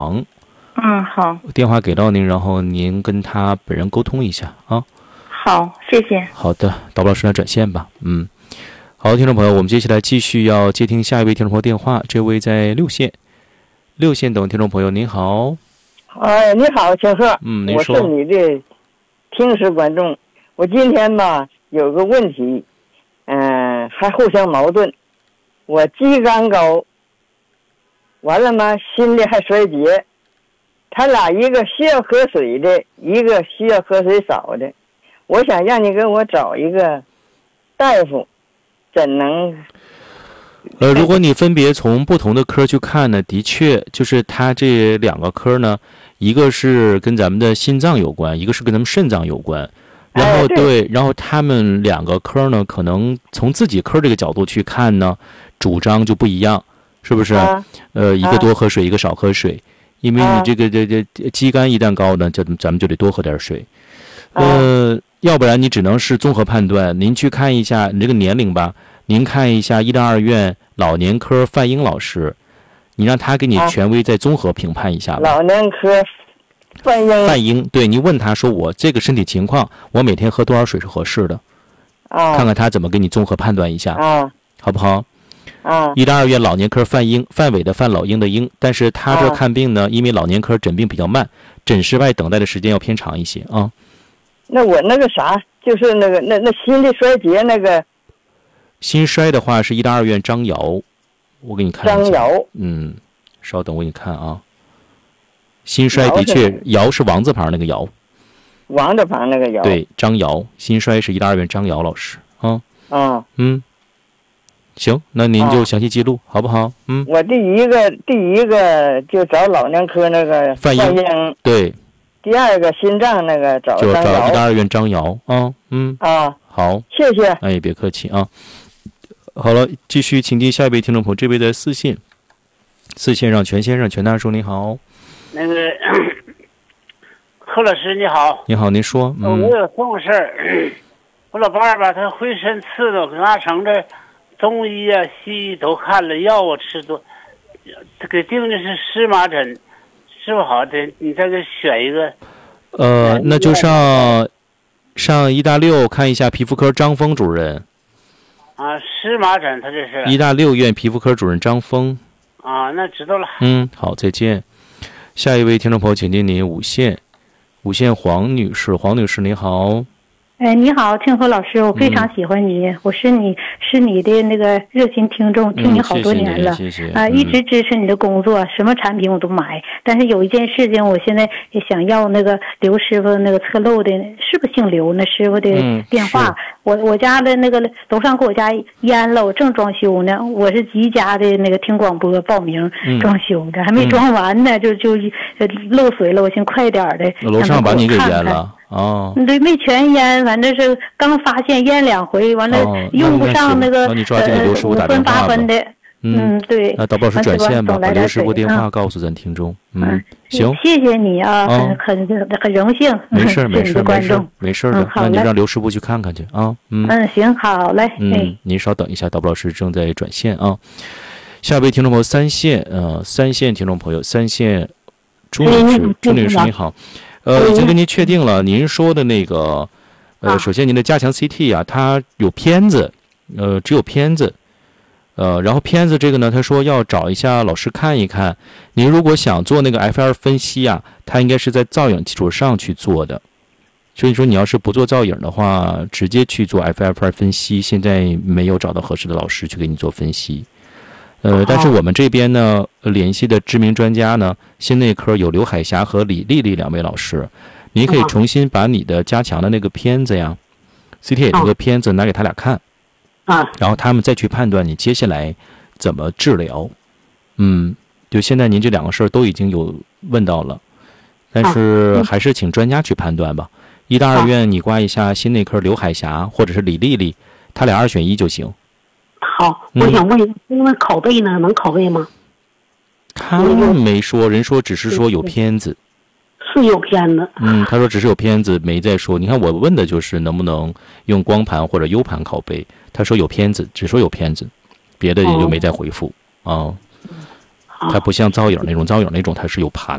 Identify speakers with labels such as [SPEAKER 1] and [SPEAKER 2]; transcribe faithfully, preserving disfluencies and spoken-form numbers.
[SPEAKER 1] 嗯，好。
[SPEAKER 2] 电话给到您，然后您跟他本人沟通一下啊。
[SPEAKER 1] 好，谢谢。
[SPEAKER 2] 好的，导播老师来转线吧。嗯，好，听众朋友，我们接下来继续要接听下一位听众朋友电话，这位在六线，六线等听众朋友，您好。
[SPEAKER 3] 哎，你好，小贺。
[SPEAKER 2] 嗯，您说。
[SPEAKER 3] 我是你的听时观众。我今天吧有个问题，嗯、呃，还互相矛盾。我肌酐高，完了嘛，心里还衰竭。他俩一个需要喝水的，一个需要喝水少的。我想让你给我找一个大夫，怎能？
[SPEAKER 2] 呃，如果你分别从不同的科去看呢，的确就是他这两个科呢，一个是跟咱们的心脏有关，一个是跟咱们肾脏有关。然后、哎、对, 对，然后他们两个科呢，可能从自己科这个角度去看呢，主张就不一样，是不是？啊、呃，一个多喝水，啊、一个少喝水，因为你这个这这肌酐一旦高呢，就咱们就得多喝点水。呃，啊、要不然你只能是综合判断。您去看一下你这个年龄吧，您看一下医大二院老年科范英老师，你让他给你权威再综合评判一下吧。
[SPEAKER 3] 老年科。范英，
[SPEAKER 2] 范英，对，你问他说我这个身体情况，我每天喝多少水是合适的？
[SPEAKER 3] 啊，
[SPEAKER 2] 看看他怎么给你综合判断一下，
[SPEAKER 3] 啊，
[SPEAKER 2] 好不好？
[SPEAKER 3] 啊，
[SPEAKER 2] 医大二院老年科范英，范伟的范，老鹰的鹰，但是他这看病呢，啊、因为老年科诊病比较慢，诊室外等待的时间要偏长一些啊。
[SPEAKER 3] 那我那个啥，就是那个那那心力衰竭那个，
[SPEAKER 2] 心衰的话是医大二院张瑶，我给你看一下。
[SPEAKER 3] 张瑶，
[SPEAKER 2] 嗯，稍等，我给你看啊。心衰的确，姚是王字旁那个姚，
[SPEAKER 3] 王字旁那个姚。
[SPEAKER 2] 对，张瑶，心衰是医大二院张瑶老师啊。
[SPEAKER 3] 啊，
[SPEAKER 2] 嗯，行，那您就详细记录，啊、好不好？嗯，
[SPEAKER 3] 我第一个第一个就找老年科那个
[SPEAKER 2] 范英，对。
[SPEAKER 3] 第二个心脏那个找
[SPEAKER 2] 就找医大二院张瑶啊。嗯
[SPEAKER 3] 啊，
[SPEAKER 2] 好，
[SPEAKER 3] 谢谢。
[SPEAKER 2] 哎，别客气啊。好了，继续请进下一位听众朋友，这位在四线，四线上全先生，全大叔你好。
[SPEAKER 4] 那个何老师你好。
[SPEAKER 2] 你好，您说。
[SPEAKER 4] 嗯、我有这种事儿，我老伴儿吧，他浑身刺挠，那成这中医啊、西医都看了，药啊吃多，给定的是湿麻疹，是不好的。你再给选一个。
[SPEAKER 2] 呃，那就上上医大六看一下皮肤科张峰主任。
[SPEAKER 4] 啊，湿麻疹，他这是。
[SPEAKER 2] 医大六院皮肤科主任张峰。
[SPEAKER 4] 啊，那知道了。
[SPEAKER 2] 嗯，好，再见。下一位听众朋友，请进您五线，五线黄女士，黄女士你好。
[SPEAKER 5] 哎，你好，庆和老师，我非常喜欢你，嗯、我是你是你的那个热心听众，听你好多年了，
[SPEAKER 2] 嗯、谢谢
[SPEAKER 5] 啊、呃，一直支持你的工作，什么产品我都买。但是有一件事情，我现在也想要那个刘师傅那个侧漏的，是不是姓刘那师傅的电话？嗯、我我家的那个楼上给我家淹了，我正装修呢，我是吉家的那个听广播报名装修的，嗯、还没装完呢，就就漏水了，我寻快点的。
[SPEAKER 2] 楼上把你给淹了。哦，
[SPEAKER 5] 对，没全淹，反正是刚发现淹两回，完了、哦、用不上那个
[SPEAKER 2] 你抓紧给刘师傅打电话吧。
[SPEAKER 5] 呃、五分八分的，嗯，对。
[SPEAKER 2] 那导播老师转线吧，把刘师傅电话告诉咱听众。嗯，嗯行，
[SPEAKER 5] 谢谢你啊，
[SPEAKER 2] 哦、
[SPEAKER 5] 很很很荣幸，
[SPEAKER 2] 没事没事
[SPEAKER 5] 没事
[SPEAKER 2] 没事的，
[SPEAKER 5] 嗯、
[SPEAKER 2] 那你让刘师傅去看看去啊。嗯
[SPEAKER 5] 嗯，行，好嘞。
[SPEAKER 2] 嗯，您稍等一下，导播老师正在转线啊。下一位听众朋友，三线呃，三线听众朋友，三线朱女士，朱女士你好。呃，已经跟您确定了，您说的那个，呃，首先您的加强 C T 啊，它有片子，呃，只有片子，呃，然后片子这个呢，他说要找一下老师看一看。您如果想做那个 F R 分析啊，它应该是在造影基础上去做的，所以说你要是不做造影的话，直接去做 F R 分析，现在没有找到合适的老师去给你做分析。呃，但是我们这边呢，联系的知名专家呢，心内科有刘海霞和李丽丽两位老师，您可以重新把你的加强的那个片子呀 ，C T A 那个片子拿给他俩看，
[SPEAKER 4] 啊，
[SPEAKER 2] 然后他们再去判断你接下来怎么治疗。嗯，就现在您这两个事儿都已经有问到了，但是还是请专家去判断吧。医大二院你挂一下心内科刘海霞或者是李丽丽，他俩二选一就行。
[SPEAKER 6] 好，我想问一下，因为拷贝呢，能拷贝吗？
[SPEAKER 2] 他没说，人说只是说有片子，
[SPEAKER 6] 是有片子。
[SPEAKER 2] 嗯，他说只是有片子，没再说。你看我问的就是能不能用光盘或者 U 盘拷贝，他说有片子，只说有片子，别的也就没再回复啊。
[SPEAKER 6] 哦
[SPEAKER 2] 它不像造影那种，造影那种它是有盘